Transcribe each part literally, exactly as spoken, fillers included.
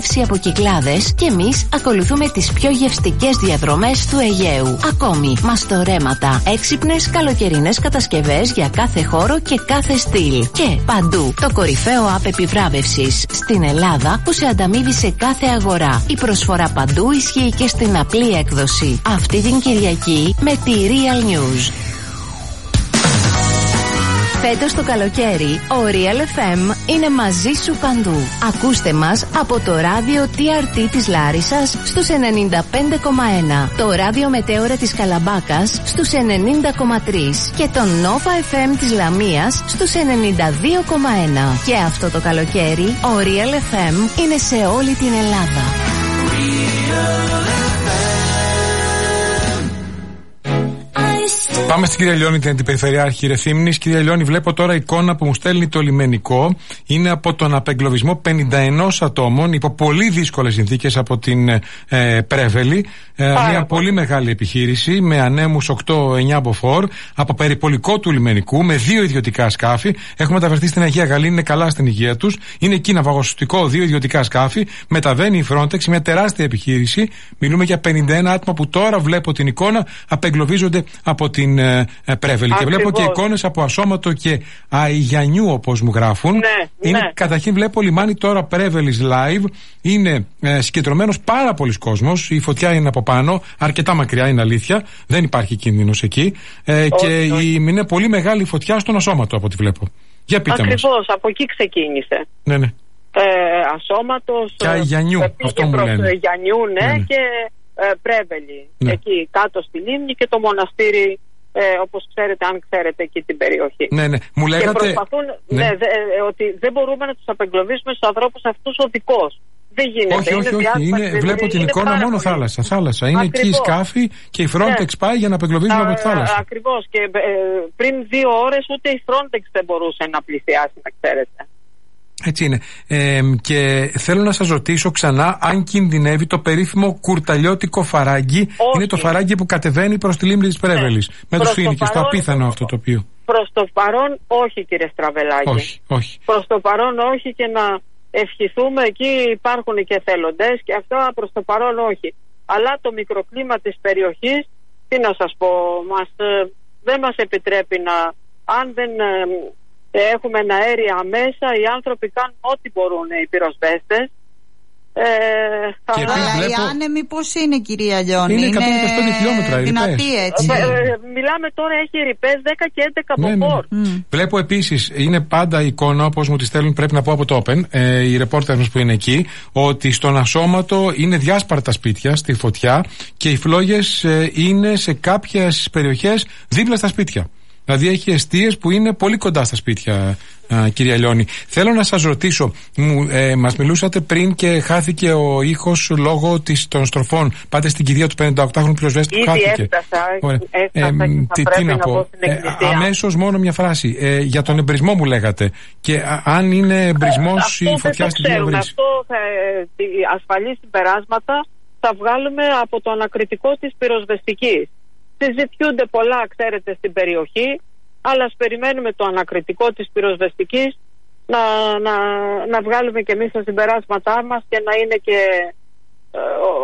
από Κυκλάδες και εμείς ακολουθούμε τις πιο γευστικές διαδρομές του Αιγαίου. Ακόμη, μαστορέματα, έξυπνες καλοκαιρινές κατασκευές για κάθε χώρο και κάθε στυλ. Και παντού το κορυφαίο app επιβράβευσης στην Ελλάδα που σε ανταμείβει σε κάθε αγορά. Η προσφορά παντού ισχύει και στην απλή έκδοση. Αυτή την Κυριακή με τη Real News. Φέτος το καλοκαίρι, ο Real εφ εμ είναι μαζί σου παντού. Ακούστε μας από το ράδιο τι αρ τι της Λάρισσας στους ενενήντα πέντε κόμμα ένα, το ράδιο Μετέωρα της Καλαμπάκας στους ενενήντα κόμμα τρία και το Nova εφ εμ της Λαμίας στους ενενήντα δύο κόμμα ένα. Και αυτό το καλοκαίρι, ο Real εφ εμ είναι σε όλη την Ελλάδα. Πάμε στην κυρία Λιώνη, την αντιπεριφερειάρχη Ρεθύμνης. Κυρία Λιώνη, βλέπω τώρα εικόνα που μου στέλνει το λιμενικό. Είναι από τον απεγκλωβισμό πενήντα ένα ατόμων υπό πολύ δύσκολες συνθήκες από την ε, Πρέβελη. Ε, μια πολύ μεγάλη επιχείρηση με ανέμους οκτώ εννιά μποφόρ από περιπολικό του λιμενικού με δύο ιδιωτικά σκάφη. Έχουν μεταφερθεί στην Αγία Γαλλία, είναι καλά στην υγεία τους. Είναι εκεί ναυαγοσωτικό, δύο ιδιωτικά σκάφη. Μεταβαίνει η Frontex, μια τεράστια επιχείρηση. Μιλούμε για πενήντα ένα άτομα που τώρα βλέπω την εικόνα απεγκλωβίζονται από την ε, ε, Πρέβελη. Και βλέπω και εικόνες από Ασώματο και Αιγιανιού, όπως μου γράφουν. Ναι, είναι, ναι. Καταρχήν βλέπω λιμάνι τώρα Πρέβελης live. Είναι ε, συγκεντρωμένος πάρα πολλοί κόσμος. Η φωτιά είναι από πάνω, αρκετά μακριά είναι αλήθεια. Δεν υπάρχει κίνδυνος εκεί. Ε, όχι, και όχι. Η, είναι πολύ μεγάλη φωτιά στον Ασώματο από ό,τι βλέπω. Για πείτε μας. Ακριβώς, από εκεί ξεκίνησε. Ναι, ναι. Ε, Ασώματος. Και Αιγιανιού, αυτό μου λένε. Αιγιανιού, ναι, ναι, ναι. Και ε, Πρέβελη. Ναι. Εκεί κάτω στη λίμνη και το μοναστήρι. Ε, όπως ξέρετε, αν ξέρετε εκεί την περιοχή. Ναι, ναι. Μου λέγατε... Και προσπαθούν ναι. Ναι, δε, ε, ότι δεν μπορούμε να τους απεγκλωβίσουμε στους ανθρώπους αυτούς οδικώς. Δεν γίνεται. Όχι, όχι, είναι όχι. Είναι, βλέπω την εικόνα μόνο πολύ. θάλασσα. θάλασσα. Είναι ακριβώς. Εκεί οι σκάφη και η Frontex ναι. πάει για να απεγκλωβίσουμε από τη θάλασσα. Ακριβώς. Και ε, πριν δύο ώρες ούτε η Frontex δεν μπορούσε να πλησιάσει, να ξέρετε. Έτσι είναι. Ε, και θέλω να σας ρωτήσω ξανά αν κινδυνεύει το περίφημο κουρταλιώτικο φαράγγι. Όχι. Είναι το φαράγγι που κατεβαίνει προς τη λίμνη της Πρέβελης. Ναι. Με τους φοίνικες, το, το απίθανο αυτό το οποίο. Προς το παρόν όχι, κύριε Στραβελάκη. Όχι, όχι. Προς το παρόν όχι, και να ευχηθούμε, εκεί υπάρχουν και θελοντές και αυτά, προς το παρόν όχι. Αλλά το μικροκλίμα της περιοχής, τι να σας πω, μας, δεν μας επιτρέπει να, αν δεν... έχουμε ένα αέρια μέσα, οι άνθρωποι κάνουν ό,τι μπορούν, οι πυροσβέστες. Ε, αλλά βλέπω... οι άνεμοι πώς είναι, κυρία Λιώνη? Είναι εκατόν είκοσι πέντε χιλιόμετρα οι δυνατοί, έτσι. Ε, ε, μιλάμε τώρα, έχει ρηπές δέκα και έντεκα μποφόρ. Ναι, ναι. Mm. Βλέπω επίσης, είναι πάντα η εικόνα, όπως μου τη στέλνουν, πρέπει να πω από το Open, ε, οι ρεπόρτερ μας που είναι εκεί, ότι στον Ασώματο είναι διάσπαρτα σπίτια στη φωτιά και οι φλόγες ε, είναι σε κάποιες περιοχές δίπλα στα σπίτια. Δηλαδή έχει εστίες που είναι πολύ κοντά στα σπίτια, α, κυρία Λιώνη. Θέλω να σας ρωτήσω, μου, ε, μας μιλούσατε πριν και χάθηκε ο ήχος λόγω της, των στροφών. Πάτε στην κηδεία του πενηνταοκτάχρονου πυροσβέστη που χάθηκε. Έφτασα, έφτασα ε, τι, τι να πω. Ε, αμέσως μόνο μια φράση. Ε, για τον εμπρισμό μου λέγατε. Και α, αν είναι εμπρισμός η φωτιά στην Πρέβελη. Αυτό θα, ε, ασφαλή συμπεράσματα θα βγάλουμε από το ανακριτικό της πυροσβεστικής. Συζητιούνται πολλά, ξέρετε, στην περιοχή, αλλά ας περιμένουμε το ανακριτικό της πυροσβεστικής να, να, να βγάλουμε και εμείς τα συμπεράσματά μας και να είναι και ε,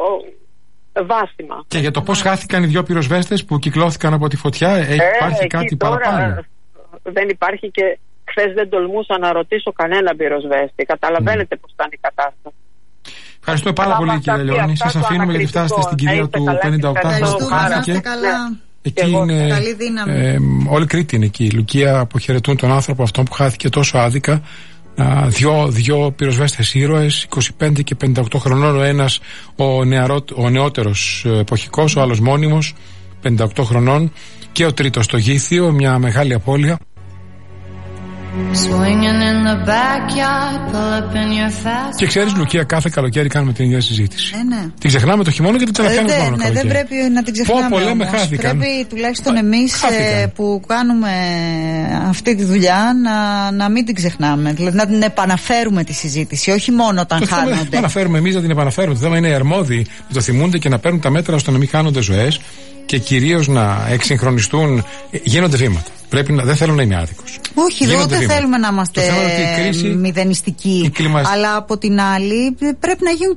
ε, βάσιμα. Και για το πώς χάθηκαν οι δυο πυροσβέστες που κυκλώθηκαν από τη φωτιά, έχει ε, υπάρχει κάτι τώρα, παραπάνω? Δεν υπάρχει, και χθες δεν τολμούσα να ρωτήσω κανένα πυροσβέστη. Καταλαβαίνετε mm. πώς ήταν η κατάσταση. Ευχαριστώ πάρα πολύ, κύριε Λιώνη. Σας αφήνουμε γιατί φτάσετε στην κηδεία του πενηνταοκτάχρονου που χάθηκε. Εκεί είναι, ε, όλη Κρήτη είναι εκεί. Η Λουκία αποχαιρετούν τον άνθρωπο αυτόν που χάθηκε τόσο άδικα. Α, δυο, δυο πυροσβέστες ήρωες, είκοσι πέντε και πενήντα οκτώ χρονών. Ο ένας ο, νεαρό, ο νεότερος εποχικός, ο άλλος μόνιμος, πενήντα οκτώ χρονών. Και ο τρίτος στο Γήθιο, μια μεγάλη απώλεια. Και ξέρεις, Λουκία, κάθε καλοκαίρι κάνουμε την ίδια συζήτηση. Ε, ναι. Την ξεχνάμε το χειμώνα και την ξαναπιάνουμε ε, το ναι, καλοκαίρι. Δεν πρέπει να την ξεχνάμε. Πω, λέμε, χάθηκαν. Πρέπει τουλάχιστον εμείς ε, που κάνουμε αυτή τη δουλειά να, να μην την ξεχνάμε. Δηλαδή να την επαναφέρουμε τη συζήτηση, όχι μόνο όταν το χάνονται. Δεν επαναφέρουμε εμείς, να την επαναφέρουμε. Το θέμα είναι οι αρμόδιοι που το θυμούνται και να παίρνουν τα μέτρα ώστε να μην χάνονται ζωές. και κυρίως να εξυγχρονιστούν. Γίνονται βήματα. Πρέπει να, δεν θέλω να είμαι άδικος. Όχι, δεν ούτε θέλουμε να είμαστε κρίση, μηδενιστικοί. Αλλά από την άλλη πρέπει να γίνουν